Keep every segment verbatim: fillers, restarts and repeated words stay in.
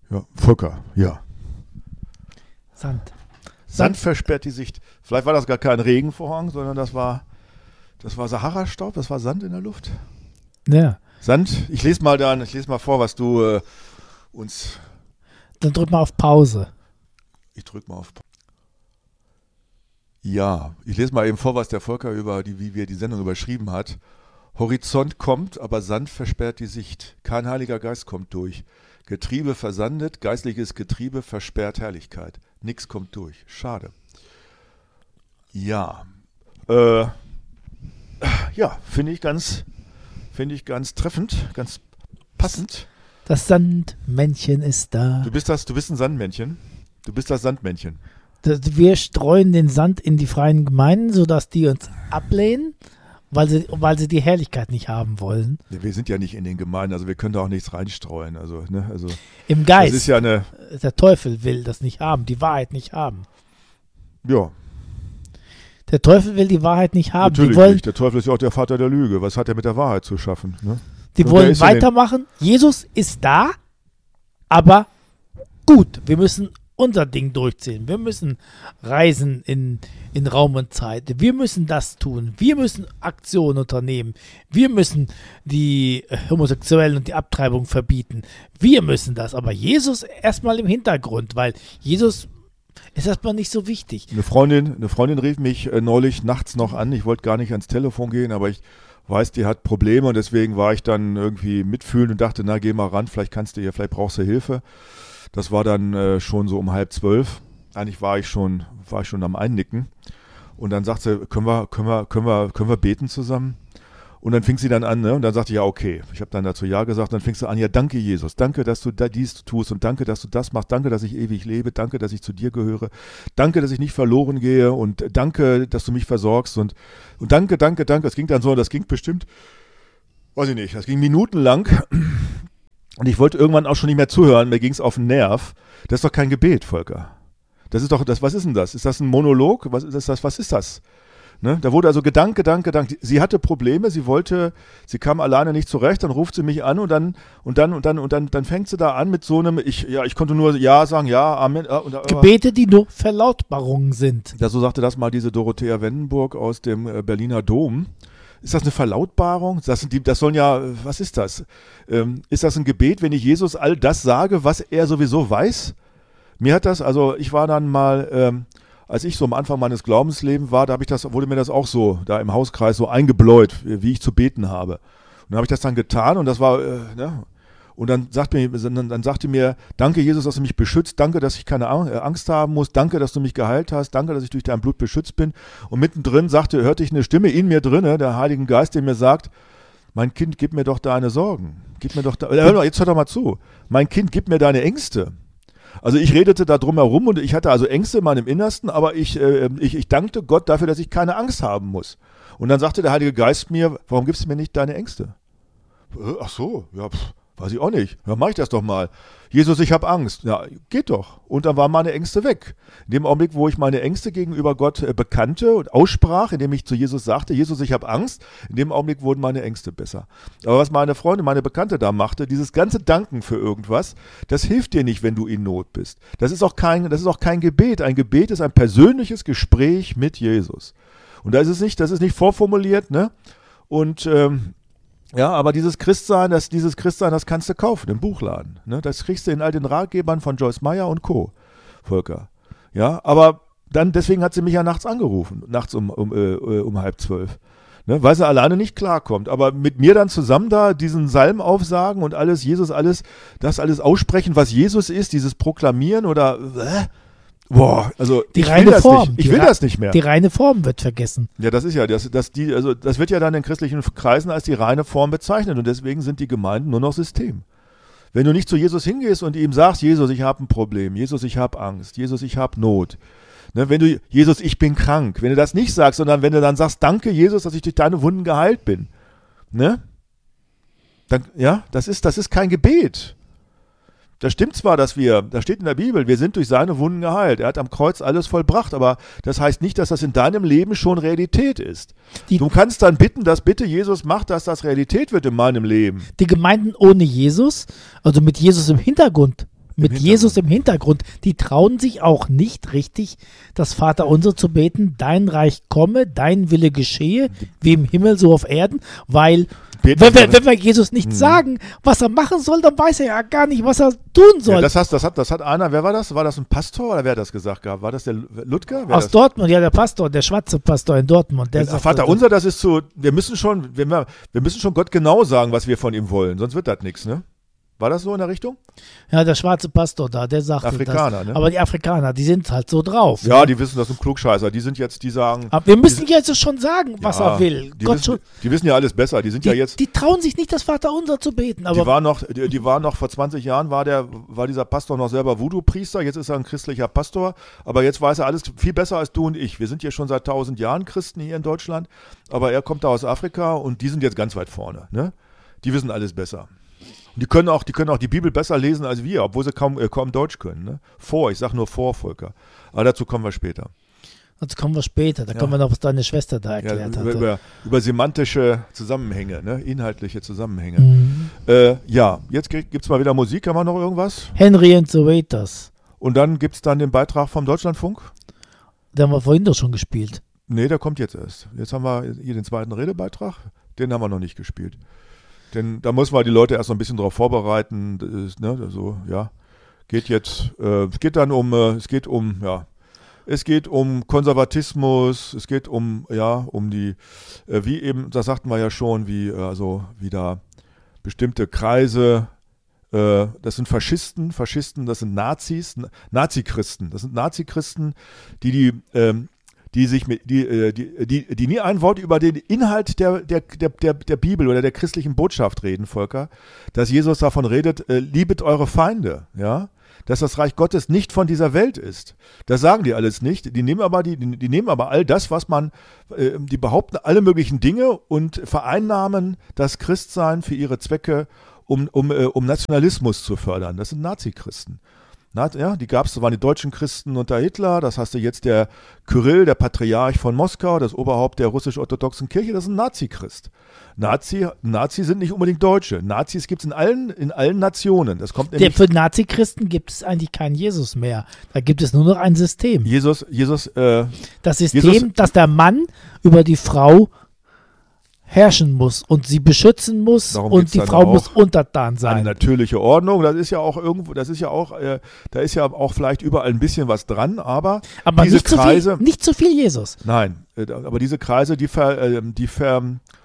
Ja, Volker, ja. Sand. Sand versperrt die Sicht. Vielleicht war das gar kein Regenvorhang, sondern das war, das war Sahara-Staub, das war Sand in der Luft. Ja. Sand, ich lese mal dann, ich lese mal vor, was du äh, uns... Dann drück mal auf Pause. Ich drück mal auf Pause. Ja, ich lese mal eben vor, was der Volker über die, wie wir die Sendung überschrieben hat. Horizont kommt, aber Sand versperrt die Sicht. Kein Heiliger Geist kommt durch. Getriebe versandet, geistliches Getriebe versperrt Herrlichkeit. Nix kommt durch. Schade. Ja. Äh, ja, finde ich ganz, finde ich ganz treffend, ganz passend. Das Sandmännchen ist da. Du bist das, du bist ein Sandmännchen. Du bist das Sandmännchen. Wir streuen den Sand in die freien Gemeinden, sodass die uns ablehnen, weil sie, weil sie die Herrlichkeit nicht haben wollen. Ja, wir sind ja nicht in den Gemeinden, also wir können da auch nichts reinstreuen. Also, ne, also im Geist. Das ist ja eine, der Teufel will das nicht haben, die Wahrheit nicht haben. Ja. Der Teufel will die Wahrheit nicht haben. Natürlich die wollen, nicht. Der Teufel ist ja auch der Vater der Lüge. Was hat er mit der Wahrheit zu schaffen? Ne? Die Und wollen weitermachen. Jesus ist da, aber gut, wir müssen unser Ding durchziehen. Wir müssen reisen in, in Raum und Zeit. Wir müssen das tun. Wir müssen Aktionen unternehmen. Wir müssen die Homosexuellen und die Abtreibung verbieten. Wir müssen das. Aber Jesus erstmal im Hintergrund, weil Jesus ist erstmal nicht so wichtig. Eine Freundin, eine Freundin rief mich äh, neulich nachts noch an. Ich wollte gar nicht ans Telefon gehen, aber ich weiß, die hat Probleme und deswegen war ich dann irgendwie mitfühlend und dachte, na, geh mal ran, vielleicht kannst du ihr, vielleicht brauchst du Hilfe. Das war dann äh, schon so um halb zwölf. Eigentlich war ich schon, war ich schon am Einnicken. Und dann sagte sie, können wir, können wir, können wir, können wir beten zusammen? Und dann fing sie dann an, ne? Und dann sagte ich, ja, okay. Ich habe dann dazu ja gesagt. Dann fing sie an, ja, danke Jesus. Danke, dass du da dies tust und danke, dass du das machst. Danke, dass ich ewig lebe. Danke, dass ich zu dir gehöre. Danke, dass ich nicht verloren gehe. Und danke, dass du mich versorgst. Und, und danke, danke, danke. Das ging dann so, das ging bestimmt, weiß ich nicht, das ging minutenlang. Und ich wollte irgendwann auch schon nicht mehr zuhören, mir ging es auf den Nerv. Das ist doch kein Gebet, Volker. Das ist doch, das, was ist denn das? Ist das ein Monolog? Was ist das? Was ist das? Ne? Da wurde also Gedanke, Gedanke, Gedanke. Sie hatte Probleme, sie wollte, sie kam alleine nicht zurecht, dann ruft sie mich an und dann, und dann, und dann, und dann, dann fängt sie da an mit so einem, ich, ja, ich konnte nur Ja sagen, ja, Amen. Äh, und, äh, Gebete, die nur Verlautbarungen sind. Ja, so sagte das mal diese Dorothea Wendenburg aus dem äh, Berliner Dom. Ist das eine Verlautbarung? Das, sind die, das sollen ja, was ist das? Ähm, ist das ein Gebet, wenn ich Jesus all das sage, was er sowieso weiß? Mir hat das, also ich war dann mal, ähm, als ich so am Anfang meines Glaubenslebens war, da habe ich das, wurde mir das auch so, da im Hauskreis so eingebläut, wie ich zu beten habe. Und dann habe ich das dann getan und das war, äh, ne? Und dann sagte mir, dann, dann sagte mir, danke Jesus, dass du mich beschützt, danke, dass ich keine Angst haben muss, danke, dass du mich geheilt hast, danke, dass ich durch dein Blut beschützt bin. Und mittendrin sagte, hörte ich eine Stimme in mir drin, der Heiligen Geist, der mir sagt, mein Kind, gib mir doch deine Sorgen, gib mir doch, da, hör mal, jetzt hör doch mal zu, mein Kind, gib mir deine Ängste. Also ich redete da drum herum und ich hatte also Ängste in meinem Innersten, aber ich, äh, ich, ich dankte Gott dafür, dass ich keine Angst haben muss. Und dann sagte der Heilige Geist mir, warum gibst du mir nicht deine Ängste? Ach so, ja, pff. Weiß ich auch nicht. Ja, mach ich das doch mal. Jesus, ich habe Angst. Ja, geht doch. Und dann waren meine Ängste weg. In dem Augenblick, wo ich meine Ängste gegenüber Gott äh, bekannte und aussprach, indem ich zu Jesus sagte, Jesus, ich habe Angst, in dem Augenblick wurden meine Ängste besser. Aber was meine Freundin, meine Bekannte da machte, dieses ganze Danken für irgendwas, das hilft dir nicht, wenn du in Not bist. Das ist auch kein, das ist auch kein Gebet. Ein Gebet ist ein persönliches Gespräch mit Jesus. Und da ist es nicht, das ist nicht vorformuliert, ne? Und ähm, ja, aber dieses Christsein, das, dieses Christsein, das kannst du kaufen im Buchladen. Ne? Das kriegst du in all den Ratgebern von Joyce Meyer und Co., Volker. Ja, aber dann, deswegen hat sie mich ja nachts angerufen, nachts um, um, äh, um halb zwölf. Ne? Weil sie alleine nicht klarkommt. Aber mit mir dann zusammen da diesen Psalm aufsagen und alles, Jesus alles, das alles aussprechen, was Jesus ist, dieses Proklamieren oder äh, boah, also die ich reine will das Form. nicht. Ich die will das nicht mehr. Die reine Form wird vergessen. Ja, das ist ja, das, das, die, also das wird ja dann in christlichen Kreisen als die reine Form bezeichnet und deswegen sind die Gemeinden nur noch System. Wenn du nicht zu Jesus hingehst und ihm sagst, Jesus, ich habe ein Problem, Jesus, ich habe Angst, Jesus, ich habe Not. Ne, wenn du, Jesus, ich bin krank, wenn du das nicht sagst, sondern wenn du dann sagst, danke Jesus, dass ich durch deine Wunden geheilt bin. Ne? Dann, ja, das ist, das ist kein Gebet. Das stimmt zwar, dass wir, da steht in der Bibel, wir sind durch seine Wunden geheilt. Er hat am Kreuz alles vollbracht, aber das heißt nicht, dass das in deinem Leben schon Realität ist. Die, du kannst dann bitten, dass bitte Jesus macht, dass das Realität wird in meinem Leben. Die Gemeinden ohne Jesus, also mit Jesus im Hintergrund, mit Hintergrund. Jesus im Hintergrund. Die trauen sich auch nicht richtig, das Vaterunser zu beten, dein Reich komme, dein Wille geschehe, wie im Himmel so auf Erden, weil Beten wenn wir, wir- wenn wir Jesus nicht sagen, was er machen soll, dann weiß er ja gar nicht, was er tun soll. Ja, das, heißt, das, hat, das hat einer, wer war das? War das ein Pastor oder wer hat das gesagt gehabt? War das der Ludger? Wer Aus das? Dortmund, ja, der Pastor, der schwarze Pastor in Dortmund. Der Der sagt, Vater unser, das ist so, wir müssen schon, wir, wir müssen schon Gott genau sagen, was wir von ihm wollen, sonst wird das nichts, ne? War das so in der Richtung? Ja, der schwarze Pastor da, der sagt Afrikaner, das. ne? Aber die Afrikaner, die sind halt so drauf. Ja, die wissen, das sind Klugscheißer. Die sind jetzt, die sagen. Aber wir müssen jetzt schon sagen, was ja, er will. Die Gott wissen, schon, die wissen ja alles besser. Die sind die, ja jetzt. die trauen sich nicht, das Vaterunser zu beten. Die Aber war noch, die, die war noch vor zwanzig Jahren war der, war dieser Pastor noch selber Voodoo-Priester. Jetzt ist er ein christlicher Pastor. Aber jetzt weiß er alles viel besser als du und ich. Wir sind hier schon seit tausend Jahren Christen hier in Deutschland. Aber er kommt da aus Afrika und die sind jetzt ganz weit vorne. Ne? Die wissen alles besser. Und die können auch, die können auch die Bibel besser lesen als wir, obwohl sie kaum, äh, kaum Deutsch können. Ne? Vor, ich sage nur vor, Volker. Aber dazu kommen wir später. dazu kommen wir später. Da Ja. kommen wir noch, was deine Schwester da Ja, erklärt über, hatte. über, über semantische Zusammenhänge, ne? Inhaltliche Zusammenhänge. Mhm. Äh, ja, jetzt gibt es mal wieder Musik. Haben wir noch irgendwas? Henry and the Waiters. Und dann gibt es dann den Beitrag vom Deutschlandfunk? Den haben wir vorhin doch schon gespielt. Nee, der kommt jetzt erst. Jetzt haben wir hier den zweiten Redebeitrag. Den haben wir noch nicht gespielt. Denn da muss man die Leute erst noch ein bisschen drauf vorbereiten. Das ist, ne, also, ja, geht jetzt, äh, es geht dann um, äh, es geht um, ja, es geht um Konservatismus, es geht um, ja, um die, äh, wie eben, das sagten wir ja schon, wie, äh, also, wie da bestimmte Kreise, äh, das sind Faschisten, Faschisten, das sind Nazis, N- Nazichristen, das sind Nazichristen, die die, ähm, die sich mit, die, äh, die, die, die nie ein Wort über den Inhalt der, der, der, der, der Bibel oder der christlichen Botschaft reden, Volker, dass Jesus davon redet, äh, liebet eure Feinde, ja, dass das Reich Gottes nicht von dieser Welt ist. Das sagen die alles nicht. Die nehmen aber, die, die nehmen aber all das, was man, äh, die behaupten alle möglichen Dinge und vereinnahmen das Christsein für ihre Zwecke, um, um, äh, um Nationalismus zu fördern. Das sind Nazichristen. Na, ja, die gab es, das waren die deutschen Christen unter Hitler, das hast du jetzt der Kyrill, der Patriarch von Moskau, das Oberhaupt der russisch-orthodoxen Kirche, das ist ein Nazi-Christ. Nazi, Nazi sind nicht unbedingt Deutsche. Nazis gibt es in allen, in allen Nationen. Das kommt Der, nämlich, für Nazi-Christen gibt es eigentlich keinen Jesus mehr. Da gibt es nur noch ein System. Jesus, Jesus, äh, Das System, Jesus- dass der Mann über die Frau herrschen muss und sie beschützen muss Darum geht's und die dann Frau auch. muss untertan eine sein. natürliche Ordnung, das ist ja auch irgendwo, das ist ja auch, äh, da ist ja auch vielleicht überall ein bisschen was dran, aber, Aber diese nicht zu, Kreise, viel, nicht zu viel Jesus. nein, äh, aber diese Kreise, die ver, äh, die ver,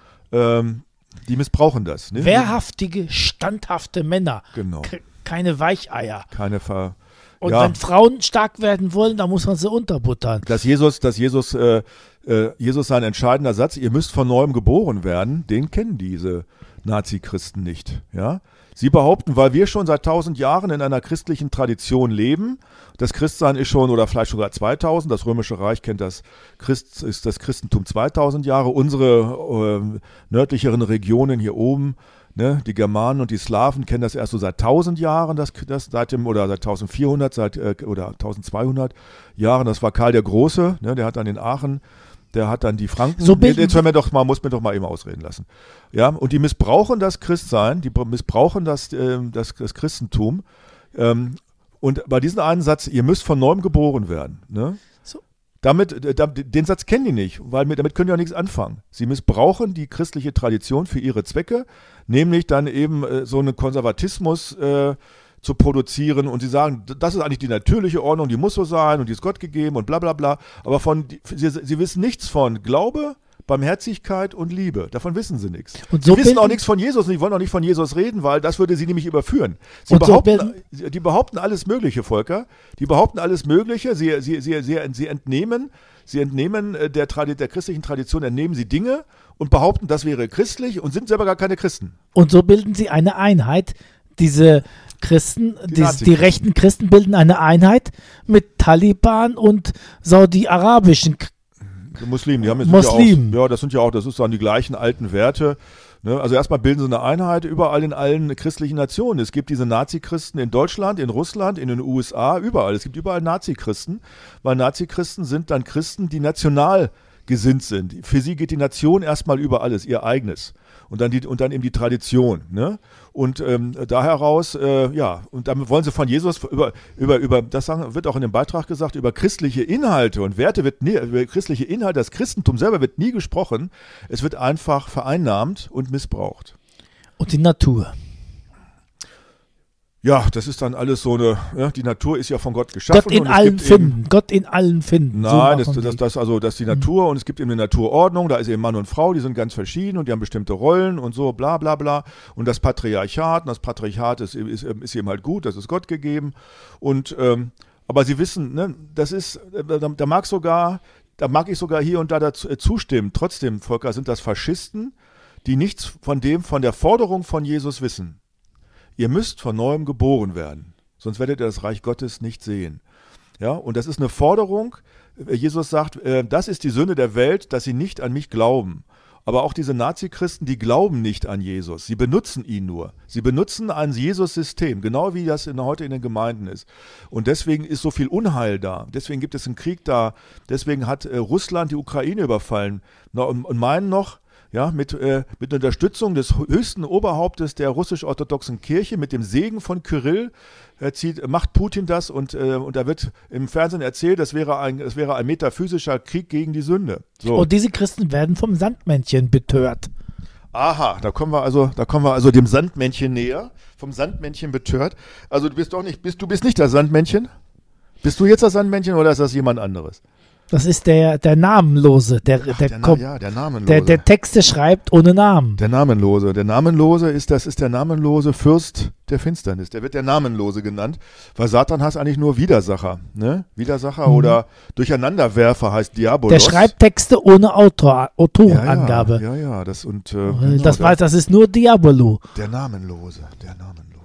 ähm, die missbrauchen das. Ne? Wehrhaftige, standhafte Männer. Genau. K- Keine Weicheier. Keine ver, Und ja. wenn Frauen stark werden wollen, dann muss man sie unterbuttern. Dass Jesus, dass Jesus, äh, äh, Jesus sein entscheidender Satz, ihr müsst von neuem geboren werden, den kennen diese Nazi-Christen nicht. Ja? Sie behaupten, weil wir schon seit tausend Jahren in einer christlichen Tradition leben, das Christsein ist schon, oder vielleicht sogar zweitausend, das Römische Reich kennt das, Christ, ist das Christentum zweitausend Jahre, unsere äh, nördlicheren Regionen hier oben, ne, die Germanen und die Slawen kennen das erst so seit tausend Jahren, das, das seit dem, oder seit eintausendvierhundert, seit, äh, oder eintausendzweihundert Jahren, das war Karl der Große, ne, der hat dann in Aachen, der hat dann die Franken, So bilden- jetzt hören wir doch mal, muss mir doch mal eben ausreden lassen. Ja, und die missbrauchen das Christsein, die missbrauchen das, ähm, das, das Christentum. Ähm, und bei diesem einen Satz, ihr müsst von neuem geboren werden. Ne? So. Damit, äh, da, den Satz kennen die nicht, weil mit, damit können die auch nichts anfangen. Sie missbrauchen die christliche Tradition für ihre Zwecke, nämlich dann eben äh, so einen Konservatismus äh, zu produzieren und sie sagen, das ist eigentlich die natürliche Ordnung, die muss so sein und die ist Gott gegeben und bla bla bla. Aber von, sie, sie wissen nichts von Glaube, Barmherzigkeit und Liebe. Davon wissen sie nichts. Und so sie wissen auch bilden- nichts von Jesus und die wollen auch nicht von Jesus reden, weil das würde sie nämlich überführen. Sie Und so behaupten, die behaupten alles Mögliche, Volker. Die behaupten alles Mögliche. Sie, sie, sie, sie, sie entnehmen, sie entnehmen äh, der, Tradi- der christlichen Tradition, entnehmen sie Dinge und behaupten, das wäre christlich und sind selber gar keine Christen. Und so bilden sie eine Einheit. Diese Christen, Die die, Nazi-Christen. die rechten Christen bilden eine Einheit mit Taliban und saudi-arabischen. K- Die Muslimen, die haben jetzt Muslimen. Ja, auch, ja, das sind ja auch, das ist dann die gleichen alten Werte. Ne? Also erstmal bilden sie eine Einheit überall in allen christlichen Nationen. Es gibt diese Nazi-Christen in Deutschland, in Russland, in den U S A, überall. Es gibt überall Nazi-Christen, weil Nazi-Christen sind dann Christen, die national gesinnt sind. Für sie geht die Nation erstmal über alles, ihr eigenes. Und dann, die, und dann eben die Tradition. Ne? Und ähm, da heraus, äh, ja, und damit wollen sie von Jesus über, über, über, das sagen, wird auch in dem Beitrag gesagt, über christliche Inhalte und Werte wird nie, über christliche Inhalte, das Christentum selber wird nie gesprochen. Es wird einfach vereinnahmt und missbraucht. Und die Natur. Ja, das ist dann alles so eine, ja, die Natur ist ja von Gott geschaffen. Gott in und es allen gibt finden, eben, Gott in allen finden. Nein, so das, das, das, also, das ist die Natur mhm. und es gibt eben eine Naturordnung, da ist eben Mann und Frau, die sind ganz verschieden und die haben bestimmte Rollen und so, bla bla bla. Und das Patriarchat, und das Patriarchat ist, ist, ist eben halt gut, das ist Gott gegeben. Und, ähm, aber sie wissen, ne, das ist, da, da mag sogar, da mag ich sogar hier und da dazu, äh, zustimmen. Trotzdem, Volker, sind das Faschisten, die nichts von dem, von der Forderung von Jesus wissen. Ihr müsst von Neuem geboren werden, sonst werdet ihr das Reich Gottes nicht sehen. Ja, und das ist eine Forderung. Jesus sagt, äh, das ist die Sünde der Welt, dass sie nicht an mich glauben. Aber auch diese Nazi-Christen, die glauben nicht an Jesus. Sie benutzen ihn nur. Sie benutzen ein Jesus-System, genau wie das in, heute in den Gemeinden ist. Und deswegen ist so viel Unheil da. Deswegen gibt es einen Krieg da. Deswegen hat äh, Russland die Ukraine überfallen. Na, und, und meinen noch, ja, mit, äh, mit Unterstützung des höchsten Oberhauptes der russisch-orthodoxen Kirche, mit dem Segen von Kyrill, äh, zieht, macht Putin das und, äh, und da wird im Fernsehen erzählt, das wäre ein, das wäre ein metaphysischer Krieg gegen die Sünde. So. Und diese Christen werden vom Sandmännchen betört. Aha, da kommen wir also, da kommen wir also dem Sandmännchen näher, vom Sandmännchen betört. Also du bist doch nicht, bist, du bist nicht das Sandmännchen? Bist du jetzt das Sandmännchen oder ist das jemand anderes? Das ist der, der Namenlose, der, Ach, der, der, kommt, ja, der Namenlose. Der, der Texte schreibt ohne Namen. Der Namenlose. Der Namenlose ist, das ist der namenlose Fürst der Finsternis. Der wird der Namenlose genannt, weil Satan heißt eigentlich nur Widersacher. Ne? Widersacher mhm. oder Durcheinanderwerfer heißt Diabolos. Der schreibt Texte ohne Autor, Autorenangabe. Ja, ja, ja, das und äh, das, genau, weiß, das ist nur Diabolo. Der Namenlose, der Namenlose.